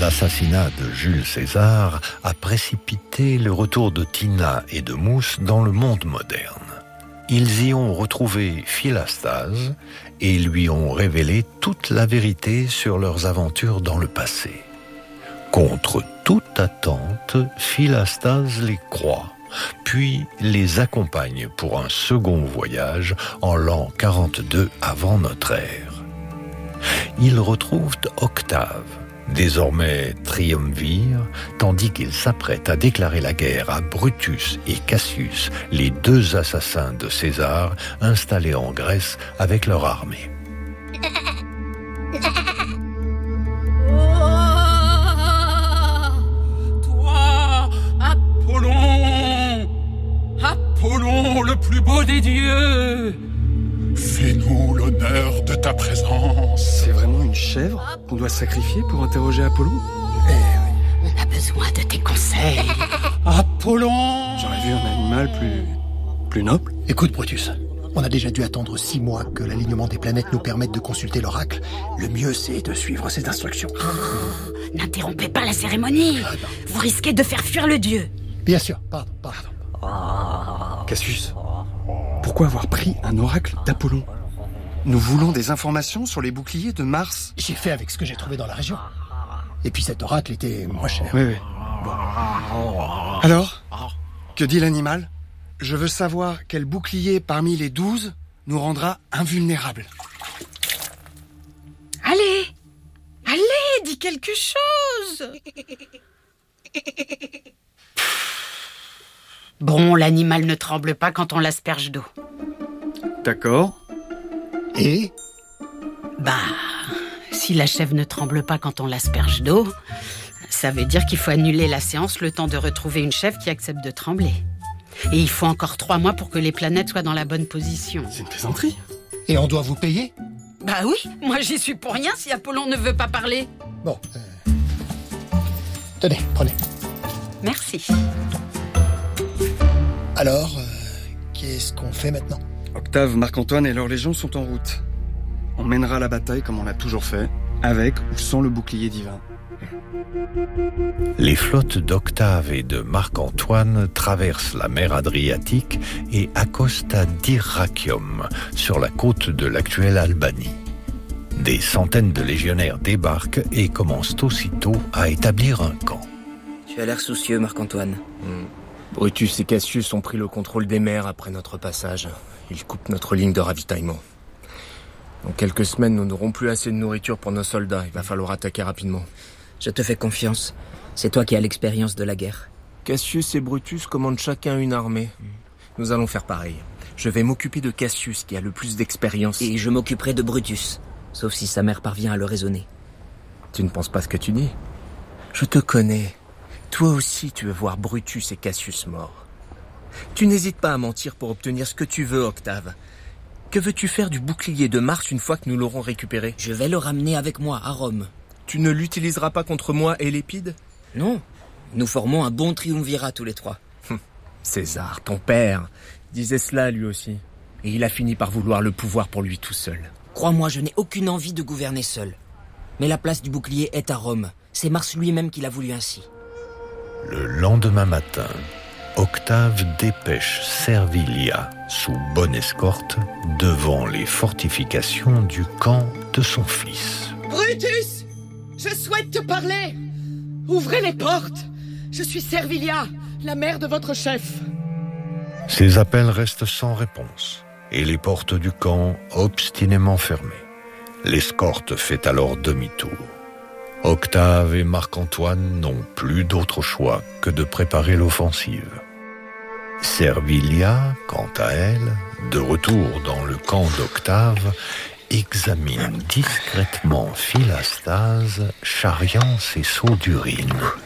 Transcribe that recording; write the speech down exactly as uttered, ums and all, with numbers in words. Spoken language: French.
L'assassinat de Jules César a précipité le retour de Tina et de Mousse dans le monde moderne. Ils y ont retrouvé Philastase et lui ont révélé toute la vérité sur leurs aventures dans le passé. Contre toute attente, Philastase les croit, puis les accompagne pour un second voyage en l'an quarante-deux avant notre ère. Ils retrouvent Octave, désormais triumvir, tandis qu'il s'apprête à déclarer la guerre à Brutus et Cassius, les deux assassins de César installés en Grèce avec leur armée. Toi, Apollon, Apollon, le plus beau des dieux, fais-nous l'honneur de ta présence. C'est vraiment une chèvre qu'on doit sacrifier pour interroger Apollon ? Eh, on a besoin de tes conseils. Apollon! J'aurais vu un animal plus... plus noble. Écoute, Brutus, on a déjà dû attendre six mois que l'alignement des planètes nous permette de consulter l'oracle. Le mieux, c'est de suivre ses instructions. Oh, n'interrompez pas la cérémonie. Vous risquez de faire fuir le dieu. Bien sûr, pardon, pardon. Cassius, pourquoi avoir pris un oracle d'Apollon ? Nous voulons des informations sur les boucliers de Mars. J'ai fait avec ce que j'ai trouvé dans la région. Et puis cet oracle était moins cher. Oui, oui. Bon. Alors, que dit l'animal ? Je veux savoir quel bouclier parmi les douze nous rendra invulnérables. Allez, allez, dis quelque chose. Bon, l'animal ne tremble pas quand on l'asperge d'eau. D'accord. Et ? Bah, si la chèvre ne tremble pas quand on l'asperge d'eau, ça veut dire qu'il faut annuler la séance le temps de retrouver une chèvre qui accepte de trembler. Et il faut encore trois mois pour que les planètes soient dans la bonne position. C'est une plaisanterie. Et on doit vous payer ? Bah oui, moi j'y suis pour rien si Apollon ne veut pas parler. Bon, euh... tenez, prenez. Merci. Alors, euh, qu'est-ce qu'on fait maintenant ? Octave, Marc-Antoine et leur légion sont en route. On mènera la bataille comme on l'a toujours fait, avec ou sans le bouclier divin. Les flottes d'Octave et de Marc-Antoine traversent la mer Adriatique et accostent à Dyrrachium, sur la côte de l'actuelle Albanie. Des centaines de légionnaires débarquent et commencent aussitôt à établir un camp. Tu as l'air soucieux, Marc-Antoine. Mmh. Brutus et Cassius ont pris le contrôle des mers après notre passage. Ils coupent notre ligne de ravitaillement. Dans quelques semaines, nous n'aurons plus assez de nourriture pour nos soldats. Il va falloir attaquer rapidement. Je te fais confiance. C'est toi qui as l'expérience de la guerre. Cassius et Brutus commandent chacun une armée. Nous allons faire pareil. Je vais m'occuper de Cassius, qui a le plus d'expérience. Et je m'occuperai de Brutus, sauf si sa mère parvient à le raisonner. Tu ne penses pas ce que tu dis ? Je te connais. Toi aussi, tu veux voir Brutus et Cassius morts. Tu n'hésites pas à mentir pour obtenir ce que tu veux, Octave. Que veux-tu faire du bouclier de Mars une fois que nous l'aurons récupéré ? Je vais le ramener avec moi à Rome. Tu ne l'utiliseras pas contre moi et l'Épide ? Non. Nous formons un bon triumvirat tous les trois. César, ton père, disait cela lui aussi. Et il a fini par vouloir le pouvoir pour lui tout seul. Crois-moi, je n'ai aucune envie de gouverner seul. Mais la place du bouclier est à Rome. C'est Mars lui-même qui l'a voulu ainsi. Le lendemain matin, Octave dépêche Servilia, sous bonne escorte, devant les fortifications du camp de son fils. Brutus, je souhaite te parler. Ouvrez les portes. Je suis Servilia, la mère de votre chef. Ces appels restent sans réponse, et les portes du camp obstinément fermées. L'escorte fait alors demi-tour. Octave et Marc-Antoine n'ont plus d'autre choix que de préparer l'offensive. Servilia, quant à elle, de retour dans le camp d'Octave, examine discrètement Philastase charriant ses seaux d'urine.